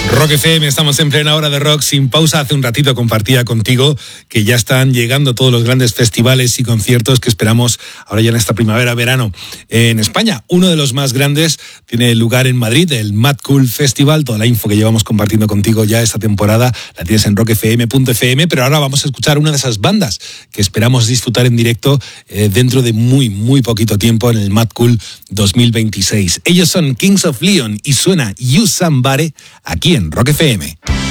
Rock FM, estamos en plena hora de rock sin pausa. Hace un ratito compartía contigo que ya están llegando todos los grandes festivales y conciertos que esperamos ahora ya en esta primavera-verano en España. Uno de los más grandes tiene lugar en Madrid, el Mad Cool Festival. Toda la info que llevamos compartiendo contigo ya esta temporada la tienes en rockfm.fm, pero ahora vamos a escuchar una de esas bandas que esperamos disfrutar en directo dentro de muy poquito tiempo en el Mad Cool 2026. Ellos son Kings of Leon y suena You Somebody aquí en Rock FM.